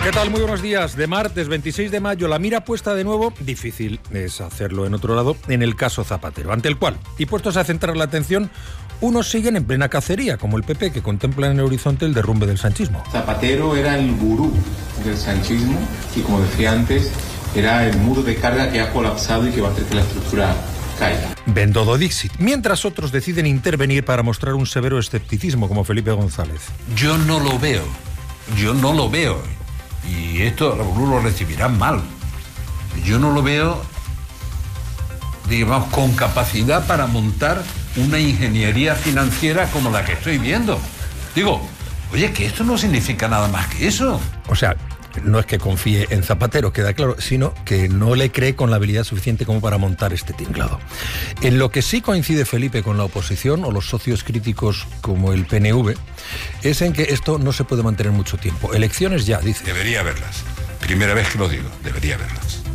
¿Qué tal? Muy buenos días. De martes 26 de mayo, la mira puesta de nuevo, difícil es hacerlo en otro lado, en el caso Zapatero, ante el cual, y puestos a centrar la atención, unos siguen en plena cacería, como el PP, que contempla en el horizonte el derrumbe del sanchismo. Zapatero era el gurú del sanchismo y, como decía antes, era el muro de carga que ha colapsado y que va a hacer que la estructura caiga. Vendodo Dixit. Mientras otros deciden intervenir para mostrar un severo escepticismo, como Felipe González. Yo no lo veo. Y esto algunos lo recibirán mal. Yo no lo veo, digamos, con capacidad para montar una ingeniería financiera como la que estoy viendo. Digo, oye, que esto no significa nada más que eso. O sea, no es que confíe en Zapatero, queda claro, sino que no le cree con la habilidad suficiente como para montar este tinglado. En lo que sí coincide Felipe con la oposición o los socios críticos como el PNV es en que esto no se puede mantener mucho tiempo. Elecciones ya, dice. Debería haberlas. Primera vez que lo digo, debería haberlas.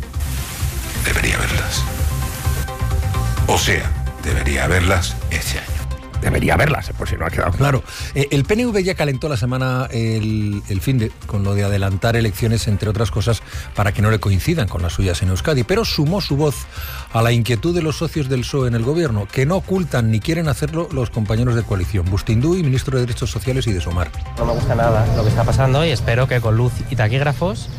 O sea, debería haberlas este año. Debería haberlas, por si no ha quedado claro. El PNV ya calentó la semana el finde con lo de adelantar elecciones, entre otras cosas, para que no le coincidan con las suyas en Euskadi, pero sumó su voz a la inquietud de los socios del PSOE en el gobierno, que no ocultan ni quieren hacerlo los compañeros de coalición. Bustinduy, ministro de Derechos Sociales, y de Sumar. No me gusta nada lo que está pasando y espero que con luz y taquígrafos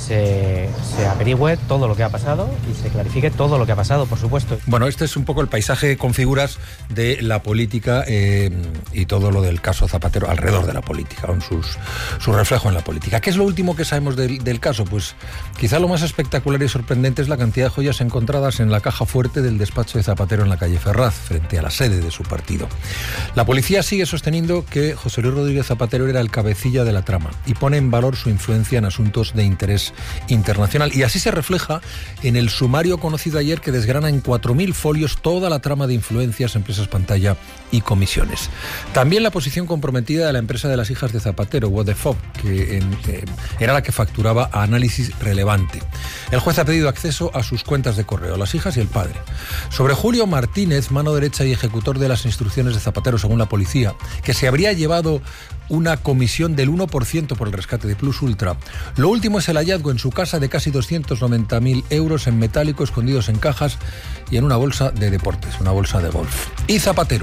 se averigüe todo lo que ha pasado y se clarifique todo lo que ha pasado, por supuesto. Bueno, este es un poco el paisaje con figuras de la política y todo lo del caso Zapatero alrededor de la política, con su reflejo en la política. ¿Qué es lo último que sabemos del caso? Pues quizá lo más espectacular y sorprendente es la cantidad de joyas encontradas en la caja fuerte del despacho de Zapatero en la calle Ferraz, frente a la sede de su partido. La policía sigue sosteniendo que José Luis Rodríguez Zapatero era el cabecilla de la trama y pone en valor su influencia en asuntos de interés internacional, y así se refleja en el sumario conocido ayer, que desgrana en 4.000 folios toda la trama de influencias, empresas pantalla y comisiones. También la posición comprometida de la empresa de las hijas de Zapatero, What the Fuck, que era la que facturaba a Análisis Relevante. El juez ha pedido acceso a sus cuentas de correo, las hijas y el padre. Sobre Julio Martínez, mano derecha y ejecutor de las instrucciones de Zapatero, según la policía, que se habría llevado una comisión del 1% por el rescate de Plus Ultra. Lo último es el hallazgo en su casa de casi 290.000 euros en metálico, escondidos en cajas y en una bolsa de deportes, una bolsa de golf. Y Zapatero,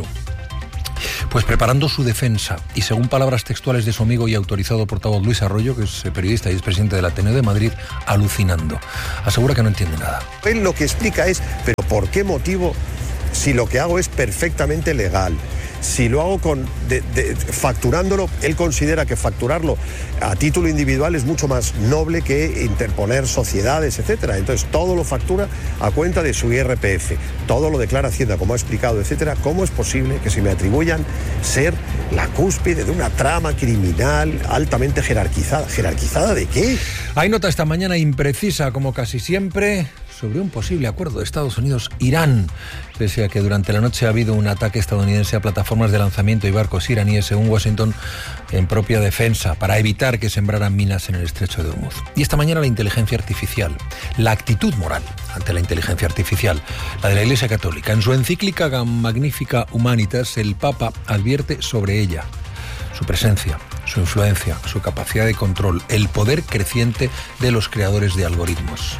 pues preparando su defensa, y según palabras textuales de su amigo y autorizado portavoz Luis Arroyo, que es periodista y es presidente del Ateneo de Madrid, alucinando. Asegura que no entiende nada. Él lo que explica es, ¿pero por qué motivo, si lo que hago es perfectamente legal? Si lo hago facturándolo, él considera que facturarlo a título individual es mucho más noble que interponer sociedades, etcétera. Entonces todo lo factura a cuenta de su IRPF, todo lo declara Hacienda, como ha explicado, etcétera. ¿Cómo es posible que se me atribuyan ser la cúspide de una trama criminal altamente jerarquizada? ¿Jerarquizada de qué? Hay nota esta mañana imprecisa, como casi siempre, sobre un posible acuerdo de Estados Unidos-Irán, pese a que durante la noche ha habido un ataque estadounidense a plataformas de lanzamiento y barcos iraníes, según Washington, en propia defensa, para evitar que sembraran minas en el estrecho de Hormuz. Y esta mañana la inteligencia artificial, la actitud moral ante la inteligencia artificial, la de la Iglesia Católica. En su encíclica Magnifica Humanitas, el Papa advierte sobre ella, su presencia, su influencia, su capacidad de control, el poder creciente de los creadores de algoritmos.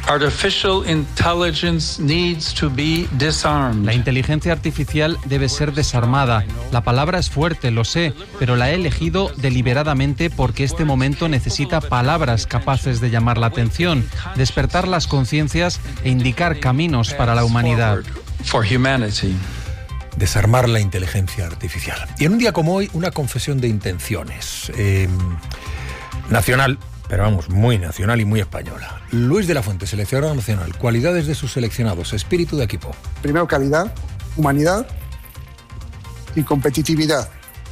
La inteligencia artificial debe ser desarmada. La palabra es fuerte, lo sé, pero la he elegido deliberadamente porque este momento necesita palabras capaces de llamar la atención, despertar las conciencias e indicar caminos para la humanidad. Desarmar la inteligencia artificial. Y en un día como hoy, una confesión de intenciones. Nacional, pero vamos, muy nacional y muy española. Luis de la Fuente, seleccionador nacional. Cualidades de sus seleccionados, espíritu de equipo. Primero, calidad, humanidad y competitividad.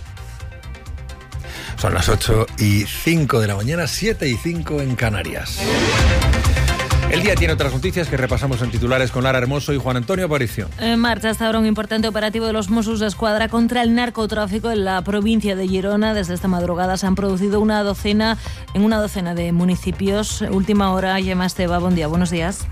Son las 8:05 de la mañana, 7:05 en Canarias. El día tiene otras noticias que repasamos en titulares con Lara Hermoso y Juan Antonio Aparicio. En marcha hasta ahora un importante operativo de los Mossos d'Esquadra contra el narcotráfico en la provincia de Girona. Desde esta madrugada se han producido en una docena de municipios. Última hora, Gemma Esteba, buen día, buenos días.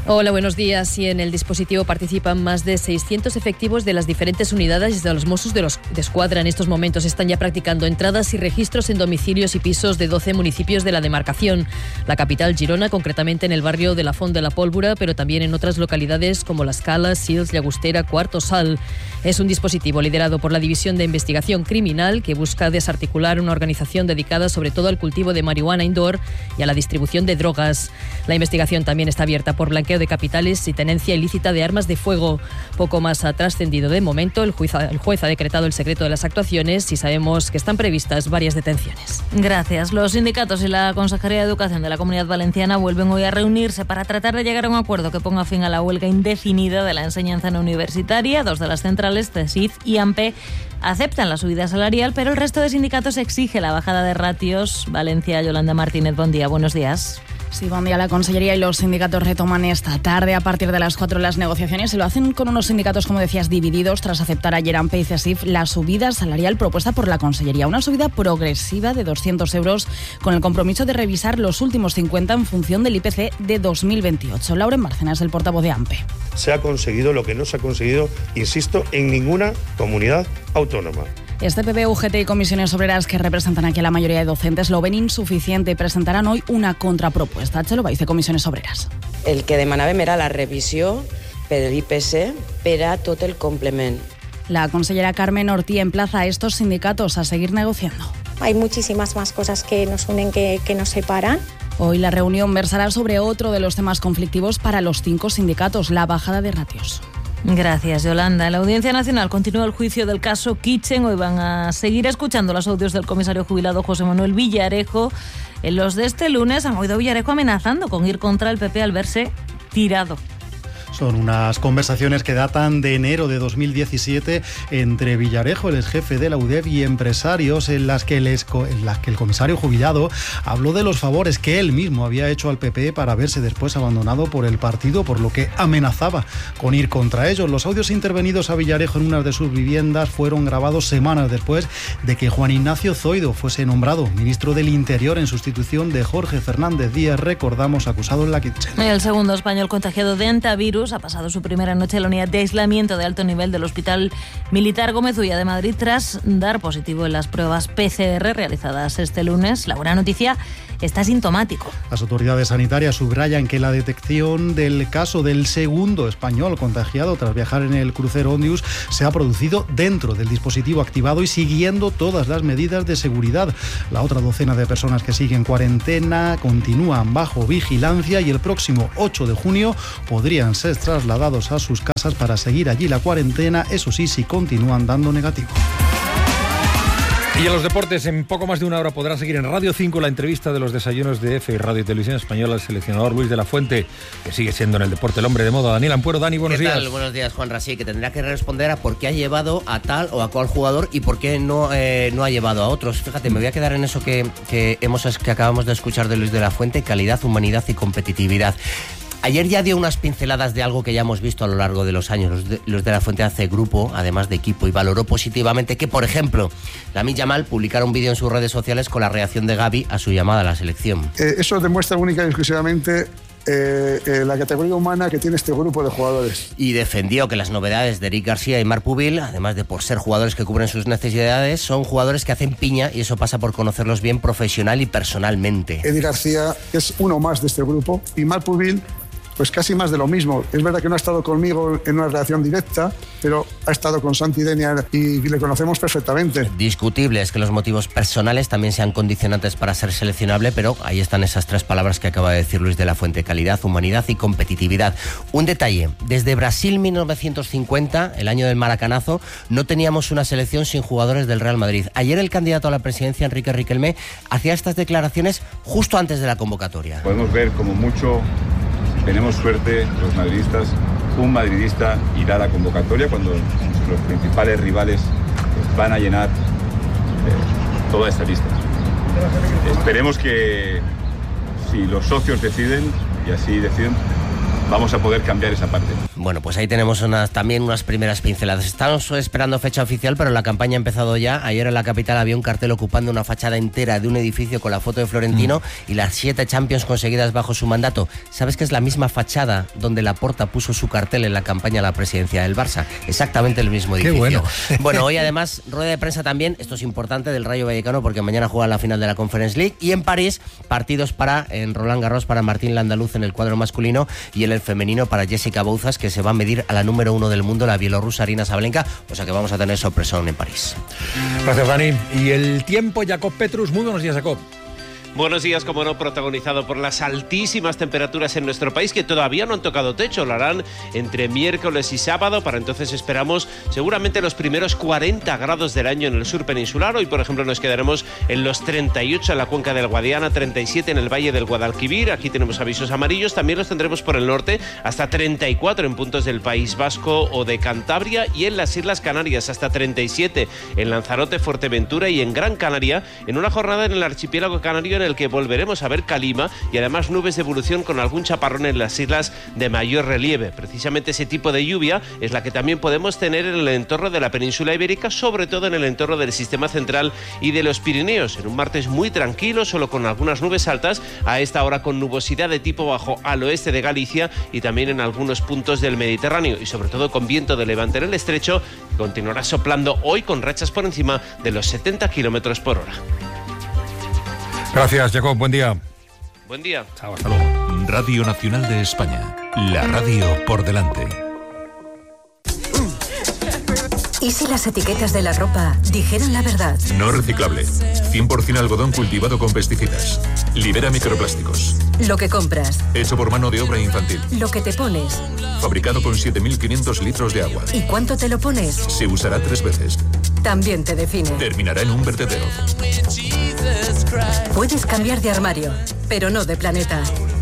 Hola, buenos días. Y en el dispositivo participan más de 600 efectivos de las diferentes unidades de los Mossos de Escuadra. En estos momentos están ya practicando entradas y registros en domicilios y pisos de 12 municipios de la demarcación. La capital, Girona, concretamente en el barrio de la Font de la Pólvora, pero también en otras localidades como La Scala, Sils, Llagostera, Quart o Sal. Es un dispositivo liderado por la División de Investigación Criminal que busca desarticular una organización dedicada sobre todo al cultivo de marihuana indoor y a la distribución de drogas. La investigación también está abierta por blanqueo de capitales y tenencia ilícita de armas de fuego. Poco más ha trascendido de momento. El juez ha decretado el secreto de las actuaciones y sabemos que están previstas varias detenciones. Gracias. Los sindicatos y la Consejería de Educación de la Comunidad Valenciana vuelven hoy a reunirse para tratar de llegar a un acuerdo que ponga fin a la huelga indefinida de la enseñanza no universitaria. Dos de las centrales, CESIF y AMPE, aceptan la subida salarial, pero el resto de sindicatos exige la bajada de ratios. Valencia, Yolanda Martínez, buen día, buenos días. Sí, buen día. La Consellería y los sindicatos retoman esta tarde a partir de las 4 las negociaciones y lo hacen con unos sindicatos, como decías, divididos tras aceptar ayer AMPE y CESIF la subida salarial propuesta por la Consellería. Una subida progresiva de 200 euros con el compromiso de revisar los últimos 50 en función del IPC de 2028. Lauren Bárcena es el portavoz de AMPE. Se ha conseguido lo que no se ha conseguido, insisto, en ninguna comunidad autónoma. Este PP, UGT y comisiones obreras que representan aquí a la mayoría de docentes lo ven insuficiente y presentarán hoy una contrapropuesta. Txelo Baiz, de comisiones obreras. El que demanàvem era la revisió per l'IPC per a tot el complement. La consellera Carmen Ortí emplaza a estos sindicatos a seguir negociando. Hay muchísimas más cosas que nos unen que nos separan. Hoy la reunión versará sobre otro de los temas conflictivos para los 5 sindicatos, la bajada de ratios. Gracias, Yolanda. En la Audiencia Nacional continúa el juicio del caso Kitchen. Hoy van a seguir escuchando los audios del comisario jubilado José Manuel Villarejo. En los de este lunes han oído a Villarejo amenazando con ir contra el PP al verse tirado. Son unas conversaciones que datan de enero de 2017 entre Villarejo, el exjefe de la UDEF, y empresarios en las que el comisario jubilado habló de los favores que él mismo había hecho al PP para verse después abandonado por el partido, por lo que amenazaba con ir contra ellos. Los audios intervenidos a Villarejo en una de sus viviendas fueron grabados semanas después de que Juan Ignacio Zoido fuese nombrado ministro del Interior en sustitución de Jorge Fernández Díaz, recordamos, acusado en la Kitchen. El segundo español contagiado de antivirus ha pasado su primera noche en la unidad de aislamiento de alto nivel del Hospital Militar Gómez Ulla de Madrid tras dar positivo en las pruebas PCR realizadas este lunes. La buena noticia, está asintomático. Las autoridades sanitarias subrayan que la detección del caso del segundo español contagiado tras viajar en el crucero Ondius se ha producido dentro del dispositivo activado y siguiendo todas las medidas de seguridad. La otra docena de personas que siguen cuarentena continúan bajo vigilancia y el próximo 8 de junio podrían ser trasladados a sus casas para seguir allí la cuarentena, eso sí, si continúan dando negativo. Y en los deportes, en poco más de una hora podrá seguir en Radio 5 la entrevista de los desayunos de EFE y Radio y Televisión Española al seleccionador Luis de la Fuente, que sigue siendo en el deporte el hombre de moda. Daniel Ampuero. Dani, buenos días. ¿Qué tal? Buenos días, Juan Rasí, que tendrá que responder a por qué ha llevado a tal o a cual jugador y por qué no ha llevado a otros. Fíjate, me voy a quedar en eso que acabamos de escuchar de Luis de la Fuente: calidad, humanidad y competitividad. Ayer ya dio unas pinceladas de algo que ya hemos visto a lo largo de los años. Los de la Fuente hace grupo, además de equipo, y valoró positivamente que, por ejemplo, Lamine Yamal publicara un vídeo en sus redes sociales con la reacción de Gavi a su llamada a la selección. Eso demuestra única y exclusivamente la categoría humana que tiene este grupo de jugadores. Y defendió que las novedades de Eric García y Marc Pubil, además de por ser jugadores que cubren sus necesidades, son jugadores que hacen piña, y eso pasa por conocerlos bien profesional y personalmente. Eric García es uno más de este grupo y Marc Pubil, pues casi más de lo mismo. Es verdad que no ha estado conmigo en una relación directa, pero ha estado con Santi Denia y le conocemos perfectamente. Discutible es que los motivos personales también sean condicionantes para ser seleccionable, pero ahí están esas 3 palabras que acaba de decir Luis de la Fuente: calidad, humanidad y competitividad. Un detalle: desde Brasil 1950, el año del maracanazo, no teníamos una selección sin jugadores del Real Madrid. Ayer el candidato a la presidencia, Enrique Riquelme, hacía estas declaraciones justo antes de la convocatoria. Podemos ver como mucho, tenemos suerte los madridistas, un madridista irá a la convocatoria cuando los principales rivales van a llenar toda esta lista. Esperemos que, si los socios deciden, y así deciden, vamos a poder cambiar esa parte. Bueno, pues ahí tenemos también unas primeras pinceladas. Estamos esperando fecha oficial, pero la campaña ha empezado ya. Ayer en la capital había un cartel ocupando una fachada entera de un edificio con la foto de Florentino y las 7 Champions conseguidas bajo su mandato. ¿Sabes que es la misma fachada donde Laporta puso su cartel en la campaña a la presidencia del Barça? Exactamente el mismo edificio. Qué bueno. Bueno, hoy además rueda de prensa también, esto es importante, del Rayo Vallecano, porque mañana juega la final de la Conference League, y en París partidos en Roland Garros para Martín Landaluz en el cuadro masculino y en el femenino para Jessica Bouzas, que se va a medir a la número 1 del mundo, la bielorrusa Arina Sabalenka, o sea que vamos a tener sorpresón en París. Gracias, Dani. Y el tiempo, Jacob Petrus. Muy buenos días, Jacob. Buenos días, como no, protagonizado por las altísimas temperaturas en nuestro país que todavía no han tocado techo. Lo harán entre miércoles y sábado. Para entonces esperamos seguramente los primeros 40 grados del año en el sur peninsular. Hoy, por ejemplo, nos quedaremos en los 38 en la cuenca del Guadiana, 37 en el valle del Guadalquivir. Aquí tenemos avisos amarillos. También los tendremos por el norte, hasta 34 en puntos del País Vasco o de Cantabria, y en las Islas Canarias hasta 37 en Lanzarote, Fuerteventura y en Gran Canaria, en una jornada en el archipiélago canario en el que volveremos a ver calima y además nubes de evolución con algún chaparrón en las islas de mayor relieve. Precisamente ese tipo de lluvia es la que también podemos tener en el entorno de la península ibérica, sobre todo en el entorno del sistema central y de los Pirineos. En un martes muy tranquilo, solo con algunas nubes altas, a esta hora con nubosidad de tipo bajo al oeste de Galicia y también en algunos puntos del Mediterráneo, y sobre todo con viento de levante en el estrecho, que continuará soplando hoy con rachas por encima de los 70 kilómetros por hora. Gracias, Jacob. Buen día. Buen día. Chao, hasta luego. Radio Nacional de España. La radio por delante. ¿Y si las etiquetas de la ropa dijeran la verdad? No reciclable. 100% algodón cultivado con pesticidas. Libera microplásticos. Lo que compras. Hecho por mano de obra infantil. Lo que te pones. Fabricado con 7.500 litros de agua. ¿Y cuánto te lo pones? Se usará 3 veces. También te define. Terminará en un vertedero. Puedes cambiar de armario, pero no de planeta.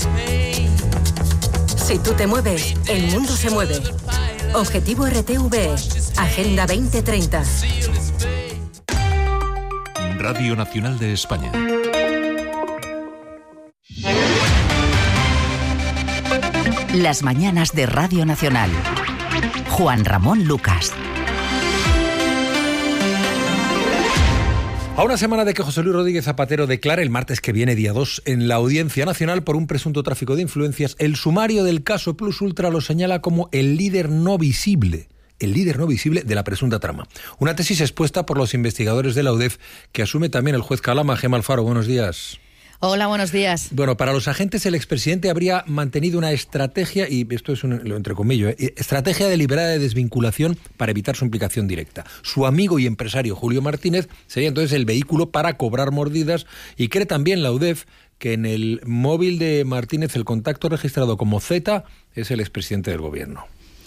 Si tú te mueves, el mundo se mueve. Objetivo RTVE. Agenda 2030. Radio Nacional de España. Las mañanas de Radio Nacional. Juan Ramón Lucas. A una semana de que José Luis Rodríguez Zapatero declare el martes que viene, día 2, en la Audiencia Nacional por un presunto tráfico de influencias, el sumario del caso Plus Ultra lo señala como el líder no visible de la presunta trama. Una tesis expuesta por los investigadores de la UDEF que asume también el juez Calama. Gemma Alfaro, buenos días. Hola, buenos días. Bueno, para los agentes el expresidente habría mantenido una estrategia, y esto es lo entrecomillo, estrategia deliberada de desvinculación para evitar su implicación directa. Su amigo y empresario Julio Martínez sería entonces el vehículo para cobrar mordidas, y cree también la UDEF que en el móvil de Martínez el contacto registrado como Z es el expresidente del gobierno.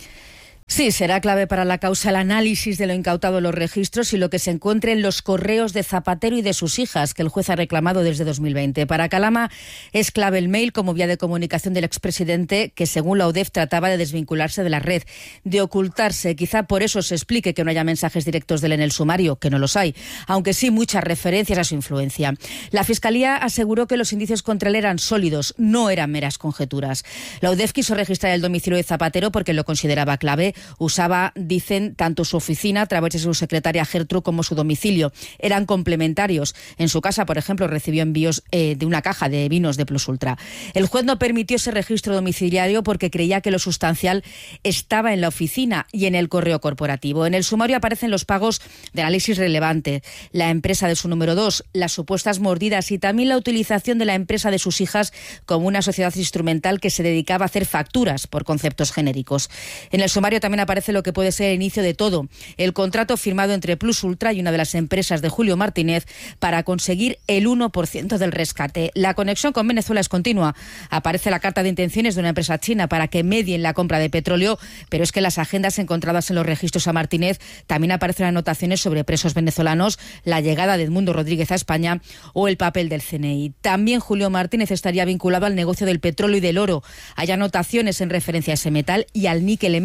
Sí, será clave para la causa el análisis de lo incautado en los registros y lo que se encuentre en los correos de Zapatero y de sus hijas, que el juez ha reclamado desde 2020. Para Calama es clave el mail como vía de comunicación del expresidente, que según la UDEF trataba de desvincularse de la red, de ocultarse. Quizá por eso se explique que no haya mensajes directos de él en el sumario, que no los hay, aunque sí muchas referencias a su influencia. La Fiscalía aseguró que los indicios contra él eran sólidos, no eran meras conjeturas. La UDEF quiso registrar el domicilio de Zapatero porque lo consideraba clave. Usaba, dicen, tanto su oficina a través de su secretaria Gertrude como su domicilio. Eran complementarios. En su casa, por ejemplo, recibió envíos de una caja de vinos de Plus Ultra. El juez no permitió ese registro domiciliario porque creía que lo sustancial estaba en la oficina y en el correo corporativo. En el sumario aparecen los pagos de análisis relevante, la empresa de su número 2, las supuestas mordidas y también la utilización de la empresa de sus hijas como una sociedad instrumental que se dedicaba a hacer facturas por conceptos genéricos. En el sumario también aparece lo que puede ser el inicio de todo, el contrato firmado entre Plus Ultra y una de las empresas de Julio Martínez para conseguir el 1% del rescate. La conexión con Venezuela es continua. Aparece la carta de intenciones de una empresa china para que medien la compra de petróleo, pero es que en las agendas encontradas en los registros a Martínez también aparecen anotaciones sobre presos venezolanos, la llegada de Edmundo Rodríguez a España o el papel del CNI. También Julio Martínez estaría vinculado al negocio del petróleo y del oro. Hay anotaciones en referencia a ese metal y al níquel en Venezuela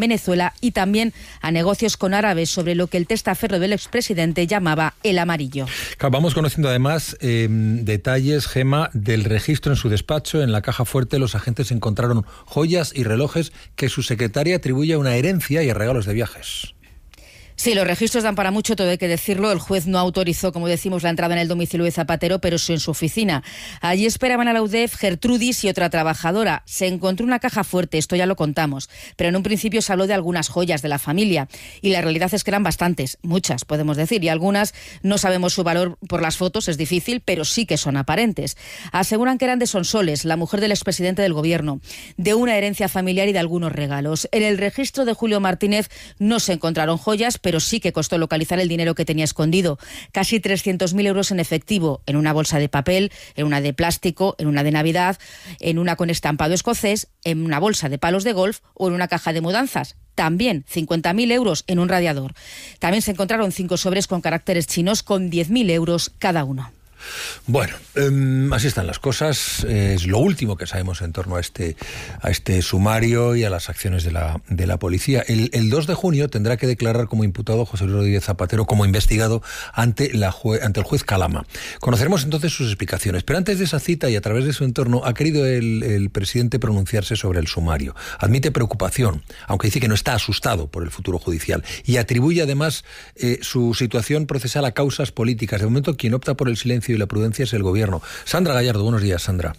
Ceuta y también a negocios con árabes sobre lo que el testaferro del expresidente llamaba el amarillo. Vamos conociendo además detalles, Gema, del registro en su despacho. En la caja fuerte los agentes encontraron joyas y relojes que su secretaria atribuye a una herencia y a regalos de viajes. Sí, los registros dan para mucho, todo hay que decirlo. El juez no autorizó, como decimos, la entrada en el domicilio de Zapatero, pero sí en su oficina. Allí esperaban a la UDEF Gertrudis y otra trabajadora. Se encontró una caja fuerte, esto ya lo contamos, pero en un principio se habló de algunas joyas de la familia. Y la realidad es que eran bastantes, muchas, podemos decir, y algunas no sabemos su valor por las fotos, es difícil, pero sí que son aparentes. Aseguran que eran de Sonsoles, la mujer del expresidente del gobierno, de una herencia familiar y de algunos regalos. En el registro de Julio Martínez no se encontraron joyas, pero sí que costó localizar el dinero que tenía escondido. Casi 300.000 euros en efectivo, en una bolsa de papel, en una de plástico, en una de Navidad, en una con estampado escocés, en una bolsa de palos de golf o en una caja de mudanzas. También 50.000 euros en un radiador. También se encontraron 5 sobres con caracteres chinos con 10.000 euros cada uno. Bueno, así están las cosas. Es lo último que sabemos en torno a este sumario y a las acciones de la policía. El 2 de junio tendrá que declarar como imputado José Luis Rodríguez Zapatero como investigado ante el juez Calama. Conoceremos entonces sus explicaciones. Pero antes de esa cita y a través de su entorno, ha querido el presidente pronunciarse sobre el sumario. Admite preocupación, aunque dice que no está asustado por el futuro judicial. Y atribuye además su situación procesal a causas políticas. De momento, quien opta por el silencio y la prudencia es el gobierno. Sandra Gallardo, buenos días, Sandra.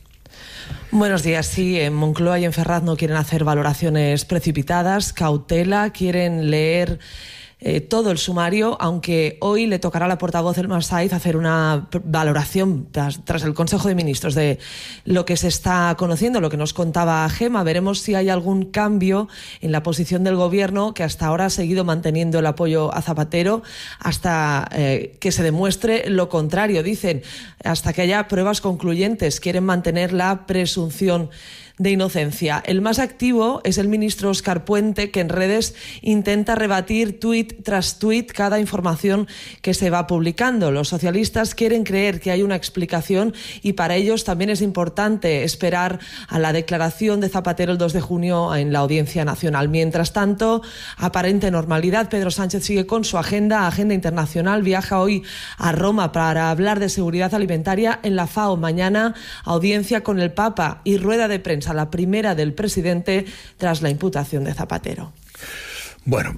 Buenos días. Sí, en Moncloa y en Ferraz no quieren hacer valoraciones precipitadas, cautela, quieren leer todo el sumario, aunque hoy le tocará a la portavoz Elmar Saiz hacer una valoración tras el Consejo de Ministros de lo que se está conociendo, lo que nos contaba Gema. Veremos si hay algún cambio en la posición del Gobierno, que hasta ahora ha seguido manteniendo el apoyo a Zapatero hasta que se demuestre lo contrario. Dicen, hasta que haya pruebas concluyentes, quieren mantener la presunción de inocencia. El más activo es el ministro Óscar Puente, que en redes intenta rebatir tuit tras tuit cada información que se va publicando. Los socialistas quieren creer que hay una explicación y para ellos también es importante esperar a la declaración de Zapatero el 2 de junio en la Audiencia Nacional. Mientras tanto, aparente normalidad. Pedro Sánchez sigue con su agenda internacional. Viaja hoy a Roma para hablar de seguridad alimentaria en la FAO. Mañana, audiencia con el Papa y rueda de prensa, la primera del presidente tras la imputación de Zapatero. Bueno,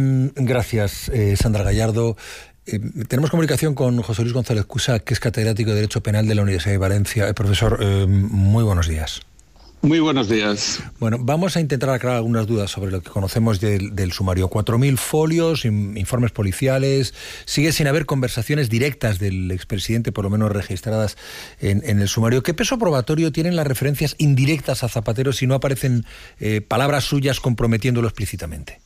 gracias, Sandra Gallardo. Tenemos comunicación con José Luis González Cusa, que es catedrático de Derecho Penal de la Universidad de Valencia. Profesor, muy buenos días. Muy buenos días. Bueno, vamos a intentar aclarar algunas dudas sobre lo que conocemos del sumario. 4.000 folios, informes policiales. Sigue sin haber conversaciones directas del expresidente, por lo menos registradas en el sumario. ¿Qué peso probatorio tienen las referencias indirectas a Zapatero si no aparecen palabras suyas comprometiéndolo explícitamente?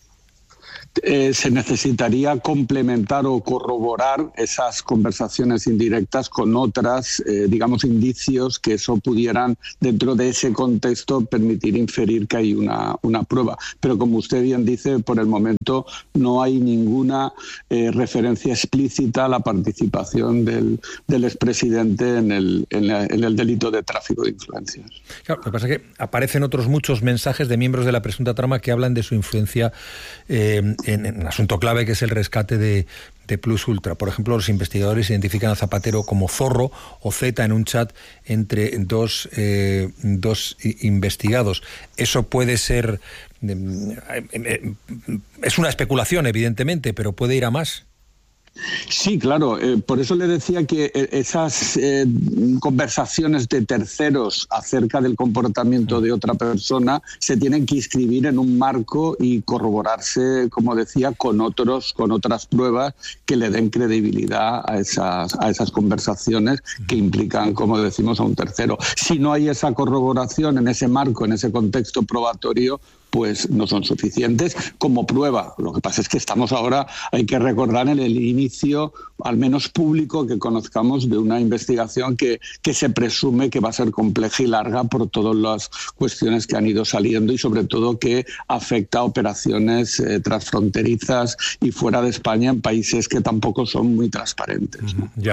Se necesitaría complementar o corroborar esas conversaciones indirectas con otras, indicios que eso pudieran, dentro de ese contexto, permitir inferir que hay una prueba. Pero como usted bien dice, por el momento no hay ninguna referencia explícita a la participación del expresidente en el delito de tráfico de influencias. Claro, lo que pasa es que aparecen otros muchos mensajes de miembros de la presunta trama que hablan de su influencia en un asunto clave, que es el rescate de Plus Ultra. Por ejemplo, los investigadores identifican a Zapatero como Zorro o Z en un chat entre dos investigados. Eso puede ser... es una especulación, evidentemente, pero puede ir a más. Sí, claro. Por eso le decía que esas conversaciones de terceros acerca del comportamiento de otra persona se tienen que inscribir en un marco y corroborarse, como decía, con otras pruebas que le den credibilidad a esas conversaciones que implican, como decimos, a un tercero. Si no hay esa corroboración en ese marco, en ese contexto probatorio, pues no son suficientes como prueba. Lo que pasa es que estamos ahora, hay que recordar, en el inicio al menos público, que conozcamos de una investigación que se presume que va a ser compleja y larga por todas las cuestiones que han ido saliendo y sobre todo que afecta a operaciones transfronterizas y fuera de España en países que tampoco son muy transparentes. Ya.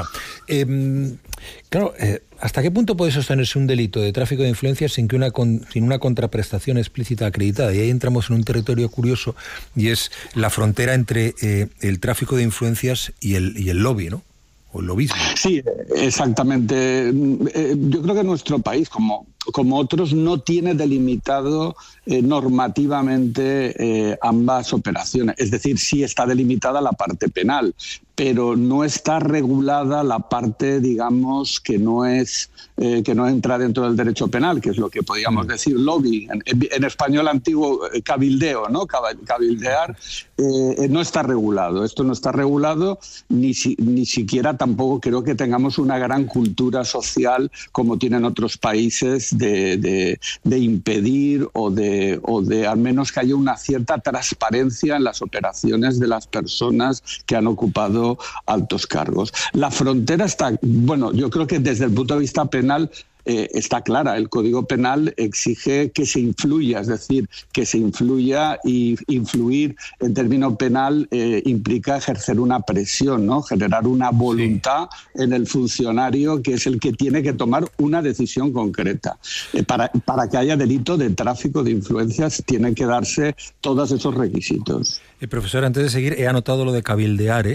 Claro, ¿hasta qué punto puede sostenerse un delito de tráfico de influencias sin una contraprestación explícita acreditada? Y ahí entramos en un territorio curioso y es la frontera entre el tráfico de influencias y el lobby, ¿no? O el lobismo. Sí, exactamente. Yo creo que nuestro país, como otros, no tiene delimitado normativamente ambas operaciones. Es decir, sí está delimitada la parte penal, pero no está regulada la parte, digamos, que no entra dentro del derecho penal, que es lo que podríamos decir lobby. En español antiguo, cabildeo, ¿no? Cabildear no está regulado. Esto no está regulado, ni siquiera tampoco creo que tengamos una gran cultura social como tienen otros países de impedir o de al menos que haya una cierta transparencia en las operaciones de las personas que han ocupado altos cargos. La frontera está, bueno, yo creo que desde el punto de vista penal está clara. El Código Penal exige que se influya, es decir, que se influya, y influir en término penal implica ejercer una presión, ¿no? Generar una voluntad en el funcionario que es el que tiene que tomar una decisión concreta. Para que haya delito de tráfico de influencias tienen que darse todos esos requisitos. Profesor, antes de seguir, he anotado lo de cabildear,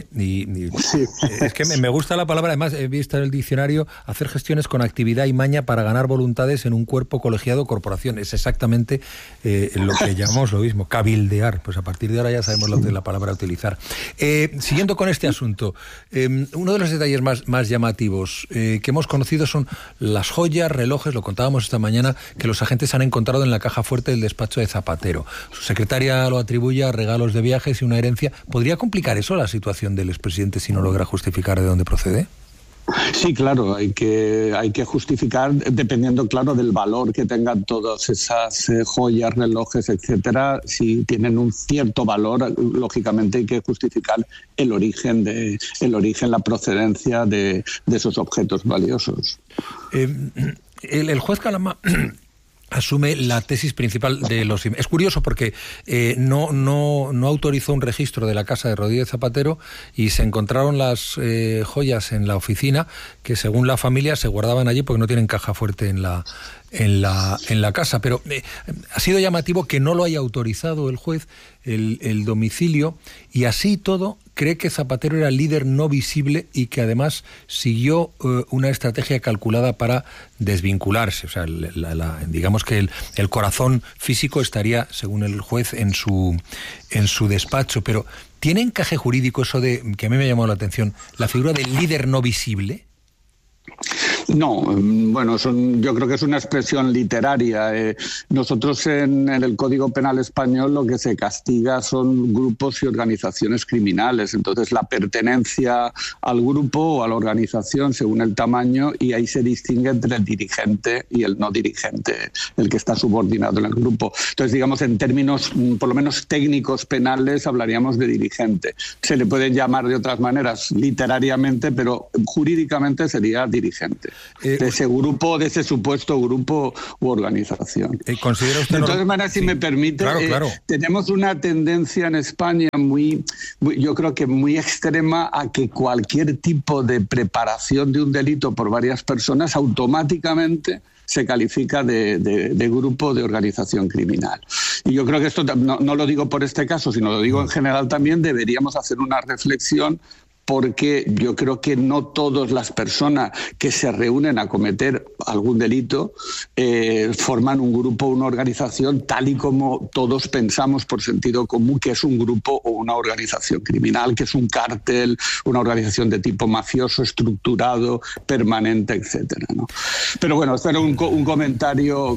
es que me gusta la palabra. Además, he visto en el diccionario hacer gestiones con actividad y maña para ganar voluntades en un cuerpo colegiado o corporación. Es exactamente lo que llamamos lo mismo, cabildear. Pues a partir de ahora ya sabemos la palabra a utilizar. Siguiendo con este asunto, uno de los detalles más llamativos que hemos conocido son las joyas, relojes, lo contábamos esta mañana, que los agentes han encontrado en la caja fuerte del despacho de Zapatero. Su secretaria lo atribuye a regalos de viajes y una herencia. ¿Podría complicar eso la situación del expresidente si no logra justificar de dónde procede? Sí, claro, hay que justificar dependiendo, claro, del valor que tengan todas esas joyas, relojes, etcétera. Si tienen un cierto valor, lógicamente hay que justificar el origen, la procedencia de esos objetos valiosos. El juez Calama asume la tesis principal de los... Es curioso porque no autorizó un registro de la casa de Rodríguez Zapatero y se encontraron las joyas en la oficina que, según la familia, se guardaban allí porque no tienen caja fuerte en la casa. Pero ha sido llamativo que no lo haya autorizado el juez el domicilio, y así todo cree que Zapatero era el líder no visible y que además siguió una estrategia calculada para desvincularse. O sea, digamos que el corazón físico estaría, según el juez, en su despacho. Pero ¿tiene encaje jurídico eso de, que a mí me ha llamado la atención, la figura del líder no visible? No, bueno, yo creo que es una expresión literaria. Nosotros en el Código Penal español lo que se castiga son grupos y organizaciones criminales. Entonces, la pertenencia al grupo o a la organización según el tamaño, y ahí se distingue entre el dirigente y el no dirigente, el que está subordinado en el grupo. Entonces, digamos, en términos por lo menos técnicos penales hablaríamos de dirigente. Se le pueden llamar de otras maneras literariamente, pero jurídicamente sería dirigente. De ese grupo, de ese supuesto grupo u organización. ¿Considera usted? De todas maneras, si me permite, claro. Tenemos una tendencia en España yo creo que muy extrema, a que cualquier tipo de preparación de un delito por varias personas automáticamente se califica de grupo de organización criminal. Y yo creo que esto no lo digo por este caso, sino lo digo en general también. Deberíamos hacer una reflexión, porque yo creo que no todas las personas que se reúnen a cometer algún delito forman un grupo o una organización tal y como todos pensamos por sentido común que es un grupo o una organización criminal, que es un cártel, una organización de tipo mafioso, estructurado, permanente, etcétera, ¿no? Pero bueno, esto era un comentario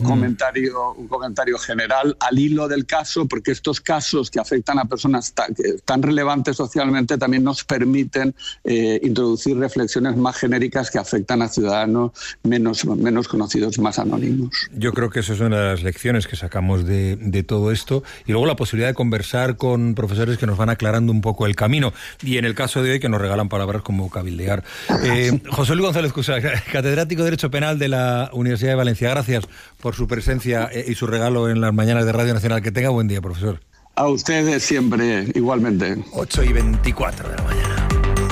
general al hilo del caso, porque estos casos que afectan a personas tan relevantes socialmente también nos permiten permiten introducir reflexiones más genéricas que afectan a ciudadanos menos conocidos, más anónimos. Yo creo que esas son las lecciones que sacamos de todo esto, y luego la posibilidad de conversar con profesores que nos van aclarando un poco el camino, y en el caso de hoy que nos regalan palabras como cabildear. José Luis González Cusa, catedrático de Derecho Penal de la Universidad de Valencia, gracias por su presencia y su regalo en las mañanas de Radio Nacional. Que tenga buen día, profesor. A ustedes siempre, igualmente. 8:24 de la mañana.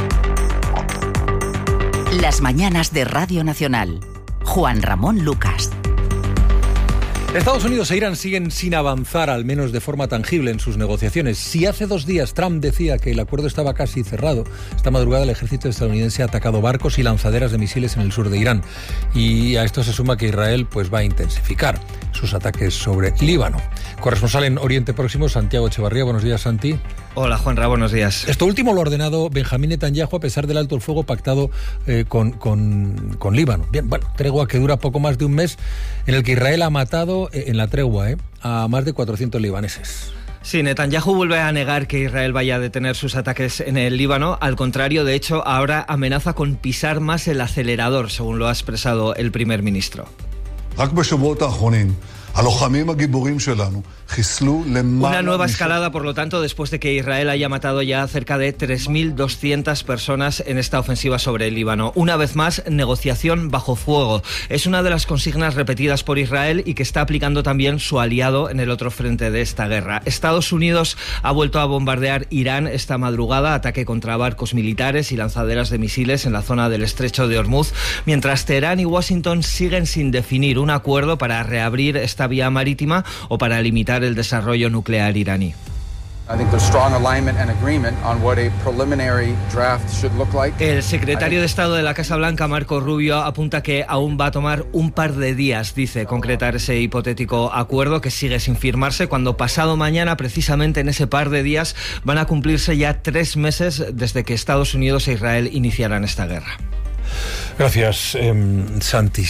Las mañanas de Radio Nacional. Juan Ramón Lucas. Estados Unidos e Irán siguen sin avanzar, al menos de forma tangible, en sus negociaciones. Si hace 2 días Trump decía que el acuerdo estaba casi cerrado, esta madrugada el ejército estadounidense ha atacado barcos y lanzaderas de misiles en el sur de Irán. Y a esto se suma que Israel va a intensificar sus ataques sobre Líbano. Corresponsal en Oriente Próximo, Santiago Echevarría. Buenos días, Santi. Hola, Juanra, buenos días. Esto último lo ha ordenado Benjamín Netanyahu a pesar del alto el fuego pactado con Líbano. Bien, bueno, tregua que dura poco más de un mes, en el que Israel ha matado, en la tregua, a más de 400 libaneses. Sí, Netanyahu vuelve a negar que Israel vaya a detener sus ataques en el Líbano. Al contrario, de hecho, ahora amenaza con pisar más el acelerador, según lo ha expresado el primer ministro. Una nueva escalada, por lo tanto, después de que Israel haya matado ya cerca de 3.200 personas en esta ofensiva sobre el Líbano. Una vez más, negociación bajo fuego. Es una de las consignas repetidas por Israel y que está aplicando también su aliado en el otro frente de esta guerra. Estados Unidos ha vuelto a bombardear Irán esta madrugada, ataque contra barcos militares y lanzaderas de misiles en la zona del estrecho de Hormuz, mientras Teherán y Washington siguen sin definir un acuerdo para reabrir esta vía marítima o para limitar el desarrollo nuclear iraní. El secretario de Estado de la Casa Blanca, Marco Rubio, apunta que aún va a tomar un par de días, dice, concretar ese hipotético acuerdo que sigue sin firmarse, cuando pasado mañana, precisamente en ese par de días, van a cumplirse ya 3 meses desde que Estados Unidos e Israel iniciaran esta guerra. Gracias, Santi.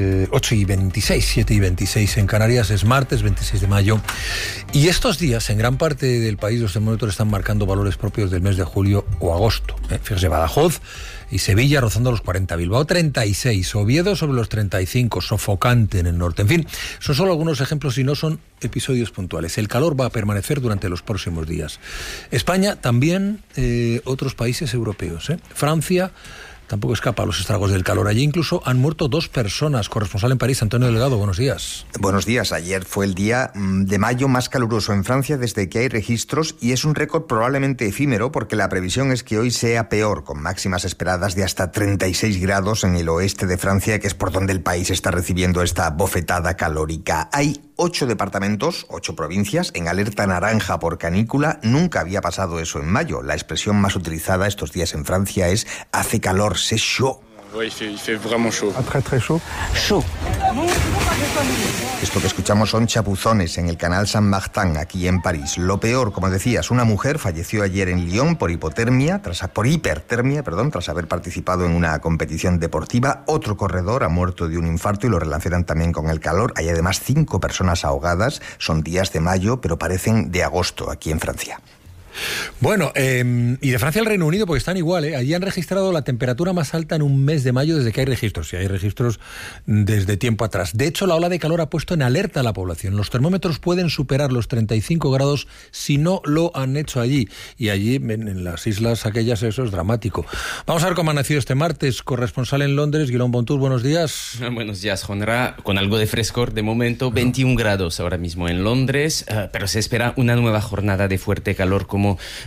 8:26, 7:26 en Canarias, es martes 26 de mayo. Y estos días, en gran parte del país, los termómetros están marcando valores propios del mes de julio o agosto. Fíjese, Badajoz y Sevilla rozando los 40, Bilbao 36, Oviedo sobre los 35, sofocante en el norte. En fin, son solo algunos ejemplos y no son episodios puntuales. El calor va a permanecer durante los próximos días. España también, otros países europeos. Francia tampoco escapa a los estragos del calor. Allí incluso han muerto 2 personas. Corresponsal en París, Antonio Delgado, buenos días. Buenos días. Ayer fue el día de mayo más caluroso en Francia desde que hay registros, y es un récord probablemente efímero porque la previsión es que hoy sea peor, con máximas esperadas de hasta 36 grados en el oeste de Francia, que es por donde el país está recibiendo esta bofetada calórica. Hay 8 departamentos, 8 provincias, en alerta naranja por canícula. Nunca había pasado eso en mayo. La expresión más utilizada estos días en Francia es «hace calor, c'est chaud». Oui, il fait vraiment chaud. Très, très chaud. Chaud. Esto que escuchamos son chapuzones en el canal Saint-Martin, aquí en París. Lo peor, como decías, una mujer falleció ayer en Lyon por hipertermia, tras haber participado en una competición deportiva. Otro corredor ha muerto de un infarto y lo relacionan también con el calor. Hay además 5 personas ahogadas. Son días de mayo, pero parecen de agosto aquí en Francia. Bueno, y de Francia al Reino Unido, porque están igual, Allí han registrado la temperatura más alta en un mes de mayo desde que hay registros, y hay registros desde tiempo atrás. De hecho, la ola de calor ha puesto en alerta a la población. Los termómetros pueden superar los 35 grados si no lo han hecho allí. Y allí, en las islas aquellas, eso es dramático. Vamos a ver cómo ha nacido este martes. Corresponsal en Londres, Guillaume Bontour, buenos días. Buenos días, Juanra. Con algo de frescor de momento, 21 grados ahora mismo en Londres, pero se espera una nueva jornada de fuerte calor como